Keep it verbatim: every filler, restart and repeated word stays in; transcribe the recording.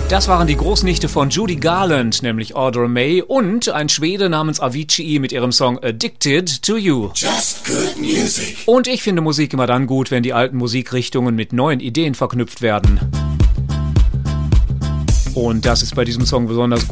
Das waren die Großnichte von Judy Garland, nämlich Audra May, und ein Schwede namens Avicii mit ihrem Song Addicted to You. Just good music. Und ich finde Musik immer dann gut, wenn die alten Musikrichtungen mit neuen Ideen verknüpft werden. Und das ist bei diesem Song besonders gut.